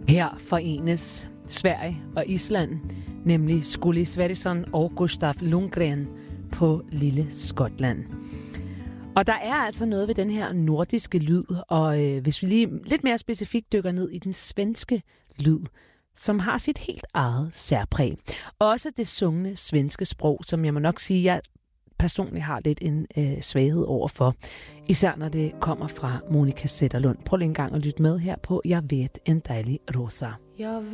Her forenes Sverige og Island, nemlig Skuli Sverrisson og Gustaf Lundgren på lille Skotland. Og der er altså noget ved den her nordiske lyd, og hvis vi lige lidt mere specifikt dykker ned i den svenske lyd, som har sit helt eget særpræg. Også det sungne svenske sprog, som jeg må nok sige, jeg personligt har lidt en svaghed overfor. Især når det kommer fra Monica Zetterlund. Prøv lige en gang at lytte med her på Jeg vet en dejlig rosa.